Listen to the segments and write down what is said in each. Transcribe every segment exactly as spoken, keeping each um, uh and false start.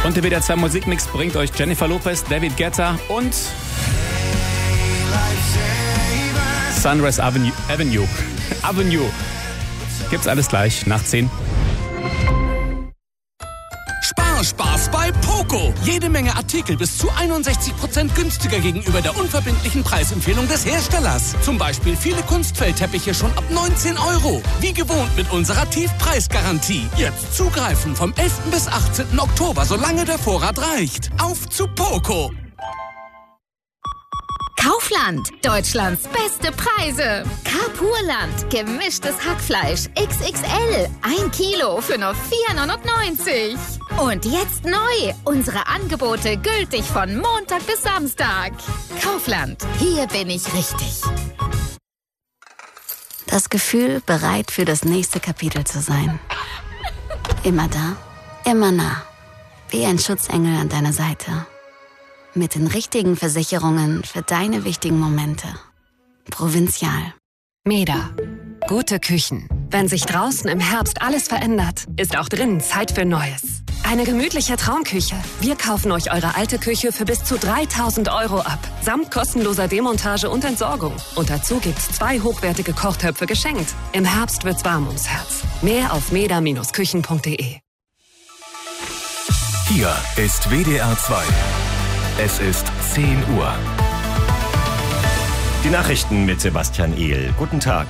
Und der W D R zwei Musikmix bringt euch Jennifer Lopez, David Guetta und Sunrise Avenue. Avenue. Avenue. Gibt's alles gleich nach zehn. Spaß bei Poco. Jede Menge Artikel bis zu einundsechzig Prozent günstiger gegenüber der unverbindlichen Preisempfehlung des Herstellers. Zum Beispiel viele Kunstfellteppiche schon ab neunzehn Euro. Wie gewohnt mit unserer Tiefpreisgarantie. Jetzt zugreifen vom elften bis achtzehnten Oktober, solange der Vorrat reicht. Auf zu Poco. Kaufland, Deutschlands beste Preise. Carpurland, gemischtes Hackfleisch X X L, ein Kilo für nur vier neunundneunzig. Und jetzt neu, unsere Angebote gültig von Montag bis Samstag. Kaufland, hier bin ich richtig. Das Gefühl, bereit für das nächste Kapitel zu sein. Immer da, immer nah. Wie ein Schutzengel an deiner Seite. Mit den richtigen Versicherungen für deine wichtigen Momente. Provinzial. Meda. Gute Küchen. Wenn sich draußen im Herbst alles verändert, ist auch drinnen Zeit für Neues. Eine gemütliche Traumküche. Wir kaufen euch eure alte Küche für bis zu dreitausend Euro ab. Samt kostenloser Demontage und Entsorgung. Und dazu gibt's zwei hochwertige Kochtöpfe geschenkt. Im Herbst wird's warm ums Herz. Mehr auf meda Bindestrich küchen punkt de. Hier ist W D R zwei. Es ist zehn Uhr. Die Nachrichten mit Sebastian Ehl. Guten Tag.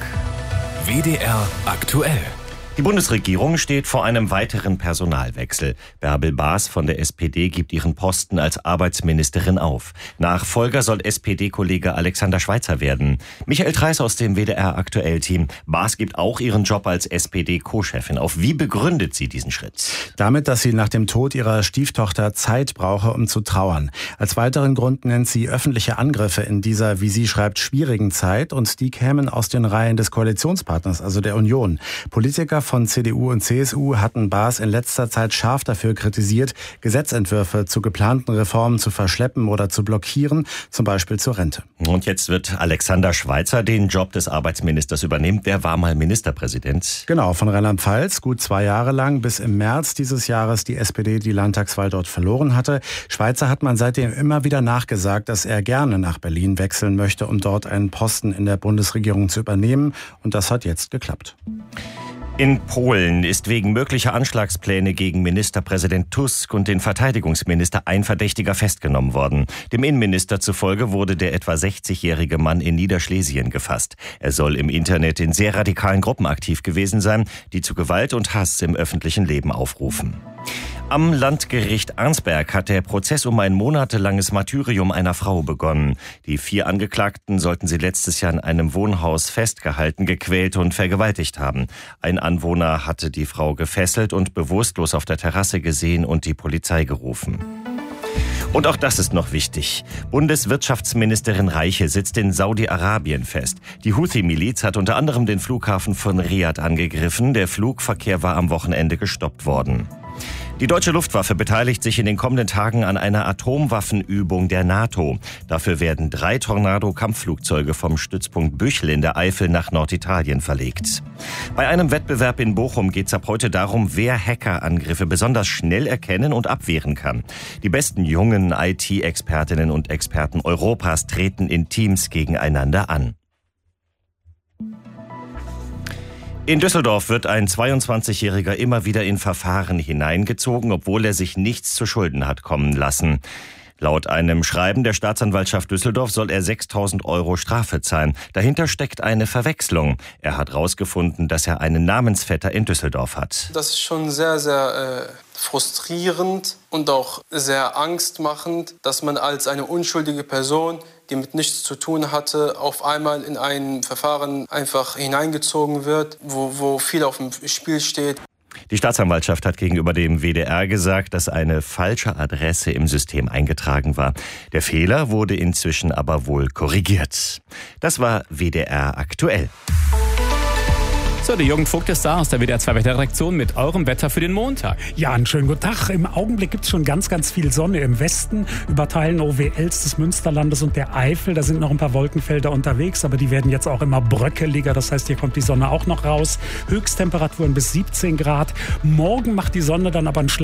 W D R aktuell. Die Bundesregierung steht vor einem weiteren Personalwechsel. Bärbel Baas von der S P D gibt ihren Posten als Arbeitsministerin auf. Nachfolger soll S P D-Kollege Alexander Schweitzer werden. Michael Treis aus dem W D R Aktuell-Team. Baas gibt auch ihren Job als S P D-Co-Chefin auf. Wie begründet sie diesen Schritt? Damit, dass sie nach dem Tod ihrer Stieftochter Zeit brauche, um zu trauern. Als weiteren Grund nennt sie öffentliche Angriffe in dieser, wie sie schreibt, schwierigen Zeit. Und die kämen aus den Reihen des Koalitionspartners, also der Union. Politiker von C D U und C S U hatten Baas in letzter Zeit scharf dafür kritisiert, Gesetzentwürfe zu geplanten Reformen zu verschleppen oder zu blockieren, zum Beispiel zur Rente. Und jetzt wird Alexander Schweitzer den Job des Arbeitsministers übernehmen. Der war mal Ministerpräsident. Genau, von Rheinland-Pfalz, gut zwei Jahre lang, bis im März dieses Jahres die S P D die Landtagswahl dort verloren hatte. Schweitzer hat man seitdem immer wieder nachgesagt, dass er gerne nach Berlin wechseln möchte, um dort einen Posten in der Bundesregierung zu übernehmen. Und das hat jetzt geklappt. In Polen ist wegen möglicher Anschlagspläne gegen Ministerpräsident Tusk und den Verteidigungsminister ein Verdächtiger festgenommen worden. Dem Innenminister zufolge wurde der etwa sechzigjährige Mann in Niederschlesien gefasst. Er soll im Internet in sehr radikalen Gruppen aktiv gewesen sein, die zu Gewalt und Hass im öffentlichen Leben aufrufen. Am Landgericht Arnsberg hat der Prozess um ein monatelanges Martyrium einer Frau begonnen. Die vier Angeklagten sollten sie letztes Jahr in einem Wohnhaus festgehalten, gequält und vergewaltigt haben. Ein Anwohner hatte die Frau gefesselt und bewusstlos auf der Terrasse gesehen und die Polizei gerufen. Und auch das ist noch wichtig. Bundeswirtschaftsministerin Reiche sitzt in Saudi-Arabien fest. Die Houthi-Miliz hat unter anderem den Flughafen von Riad angegriffen. Der Flugverkehr war am Wochenende gestoppt worden. Die deutsche Luftwaffe beteiligt sich in den kommenden Tagen an einer Atomwaffenübung der NATO. Dafür werden drei Tornado-Kampfflugzeuge vom Stützpunkt Büchel in der Eifel nach Norditalien verlegt. Bei einem Wettbewerb in Bochum geht es ab heute darum, wer Hackerangriffe besonders schnell erkennen und abwehren kann. Die besten jungen I T-Expertinnen und Experten Europas treten in Teams gegeneinander an. In Düsseldorf wird ein zweiundzwanzigjähriger immer wieder in Verfahren hineingezogen, obwohl er sich nichts zu Schulden hat kommen lassen. Laut einem Schreiben der Staatsanwaltschaft Düsseldorf soll er sechstausend Euro Strafe zahlen. Dahinter steckt eine Verwechslung. Er hat herausgefunden, dass er einen Namensvetter in Düsseldorf hat. Das ist schon sehr, sehr äh, frustrierend und auch sehr angstmachend, dass man als eine unschuldige Person, die mit nichts zu tun hatte, auf einmal in ein Verfahren einfach hineingezogen wird, wo, wo viel auf dem Spiel steht. Die Staatsanwaltschaft hat gegenüber dem W D R gesagt, dass eine falsche Adresse im System eingetragen war. Der Fehler wurde inzwischen aber wohl korrigiert. Das war W D R aktuell. So, der Jürgen Vogt ist da aus der W D R zwei Wetterredaktion mit eurem Wetter für den Montag. Ja, einen schönen guten Tag. Im Augenblick gibt es schon ganz, ganz viel Sonne im Westen, über Teilen O W Ls des Münsterlandes und der Eifel. Da sind noch ein paar Wolkenfelder unterwegs, aber die werden jetzt auch immer bröckeliger. Das heißt, hier kommt die Sonne auch noch raus. Höchsttemperaturen bis siebzehn Grad. Morgen macht die Sonne dann aber einen Schlag